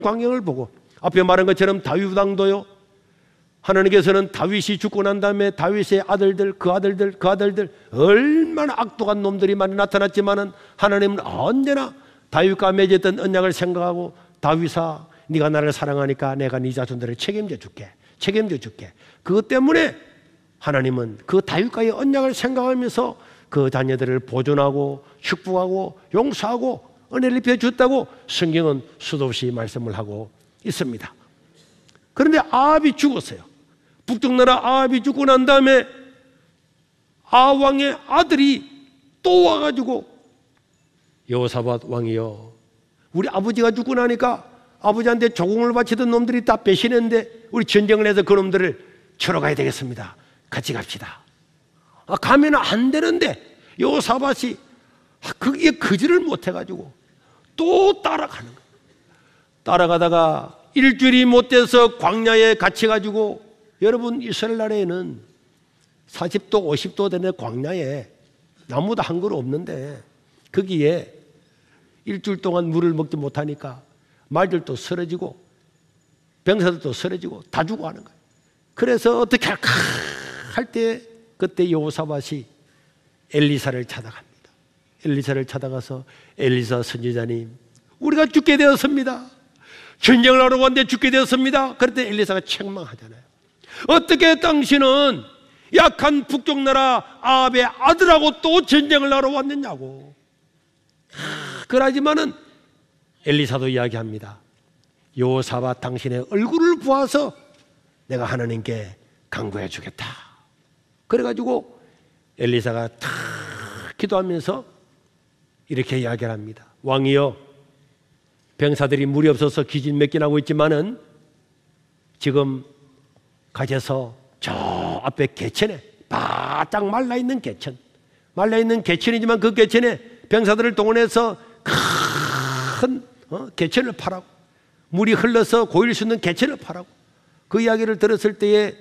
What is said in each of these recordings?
광경을 보고, 앞에 말한 것처럼 다윗 왕도요, 하나님께서는 다윗이 죽고 난 다음에 다윗의 아들들, 그 아들들 얼마나 악독한 놈들이 많이 나타났지만은 하나님은 언제나 다윗과 맺었던 언약을 생각하고, 다윗아, 네가 나를 사랑하니까 내가 네 자손들을 책임져 줄게. 그것 때문에 하나님은 그 다윗과의 언약을 생각하면서 그 자녀들을 보존하고 축복하고 용서하고 은혜를 입혀줬다고 성경은 수도 없이 말씀을 하고 있습니다. 그런데 아합이 죽었어요. 북쪽 나라 아합이 죽고 난 다음에 아왕의 아들이 또 와가지고, 여호사밧 왕이여, 우리 아버지가 죽고 나니까 아버지한테 조공을 바치던 놈들이 다 배신했는데 우리 전쟁을 해서 그 놈들을 쳐러 가야 되겠습니다. 같이 갑시다. 가면 안 되는데 여호사밧이 거기에 거절을 못해가지고 또 따라가는 거예요. 따라가다가 일주일이 못 돼서 광야에 갇혀가지고, 여러분 이스라엘 나라에는 40도 50도 되는 광야에 나무도 한 그루 없는데 거기에 일주일 동안 물을 먹지 못하니까 말들도 쓰러지고 병사들도 쓰러지고 다 죽어가는 거예요. 그래서 어떻게 할까 할 때 그때 여호사밧이 엘리사를 찾아갑니다. 엘리사를 찾아가서, 엘리사 선지자님, 우리가 죽게 되었습니다. 전쟁을 하러 왔는데 죽게 되었습니다. 그럴 때 엘리사가 책망하잖아요. 어떻게 당신은 약한 북쪽 나라 아합의 아들하고 또 전쟁을 하러 왔느냐고. 그러지만은 엘리사도 이야기합니다. 여호사밧 당신의 얼굴을 보아서 내가 하나님께 간구해 주겠다. 그래가지고 엘리사가 탁 기도하면서 이렇게 이야기를 합니다. 왕이여, 병사들이 물이 없어서 기진 몇 개 나고 있지만은 지금 가셔서 저 앞에 개천에 바짝 말라있는 개천이지만 그 개천에 병사들을 동원해서 큰 개천을 파라고, 물이 흘러서 고일 수 있는 개천을 파라고. 그 이야기를 들었을 때에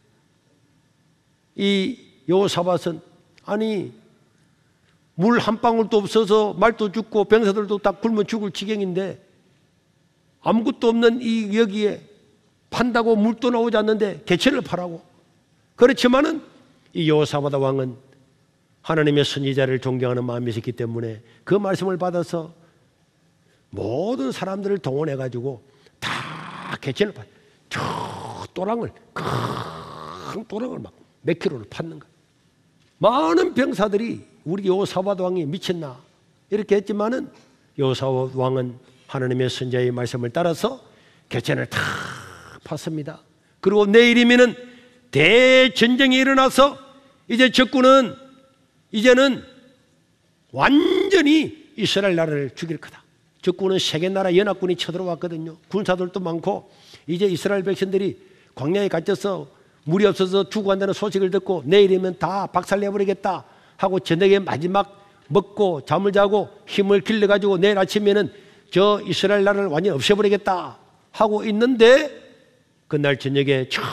이 여호사밧은, 아니 물 한 방울도 없어서 말도 죽고 병사들도 다 굶어 죽을 지경인데 아무것도 없는 이 여기에 판다고 물도 나오지 않는데 개천을 파라고. 그렇지만은 이 여호사밧 왕은 하나님의 선지자를 존경하는 마음이 있었기 때문에 그 말씀을 받아서 모든 사람들을 동원해 가지고 다 개천을 파. 저 또랑을, 큰 또랑을 막 몇 킬로를 팠는 거야. 많은 병사들이 우리 여호사밧 왕이 미쳤나 이렇게 했지만은 여호사밧 왕은 하나님의 선지자의 말씀을 따라서 개천을 다 팠습니다. 그리고 내일이면은 대전쟁이 일어나서 이제 적군은 이제는 완전히 이스라엘 나라를 죽일 거다. 적군은 세계 나라 연합군이 쳐들어왔거든요. 군사들도 많고 이제 이스라엘 백성들이 광야에 갇혀서 물이 없어서 죽어간다는 소식을 듣고 내일이면 다 박살내버리겠다 하고 저녁에 마지막 먹고 잠을 자고 힘을 길러가지고 내일 아침에는 저 이스라엘 나라를 완전히 없애버리겠다 하고 있는데, 그날 저녁에 저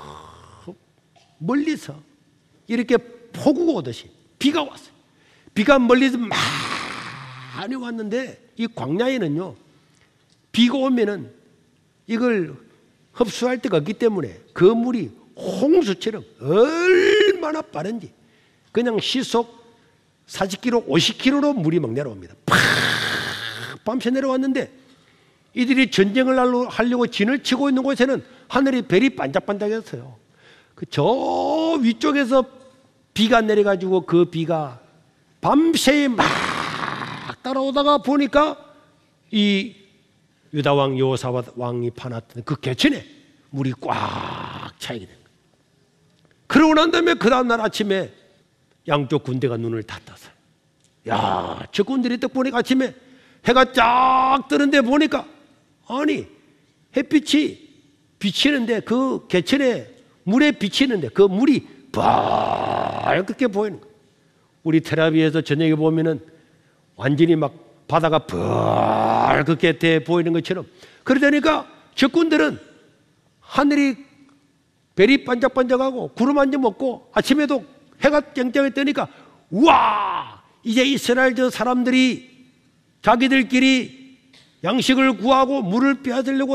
멀리서 이렇게 폭우가 오듯이 비가 왔어요. 비가 멀리서 많이 왔는데 이 광야에는요, 비가 오면은 이걸 흡수할 데가 없기 때문에 그 물이 홍수처럼 얼마나 빠른지 그냥 시속 40km, 50km로 물이 막 내려옵니다. 팍! 밤새 내려왔는데 이들이 전쟁을 하려고 진을 치고 있는 곳에는 하늘이 별이 반짝반짝했어요. 저 위쪽에서 비가 내려가지고 그 비가 밤새 막 따라오다가 보니까 이 유다왕 여호사밧 왕이 파놨던 그 개천에 물이 꽉 차게 된 거예요. 그러고 난 다음에 그 다음날 아침에 양쪽 군대가 눈을 다 떴어요. 야, 적군들이 딱 보니까 아침에 해가 쫙 뜨는데 보니까 아니 햇빛이 비치는데 그 개천에 물에 비치는데 그 물이 밝게 보이는 거예요. 우리 텔아비브에서 저녁에 보면은 완전히 막 바다가 밝게 돼 보이는 것처럼, 그러다니까 적군들은 하늘이 별이 반짝반짝하고 구름 한 점 없고 아침에도 해가 쨍쨍해 뜨니까 우와, 이제 이스라엘 저 사람들이 자기들끼리 양식을 구하고 물을 빼앗으려고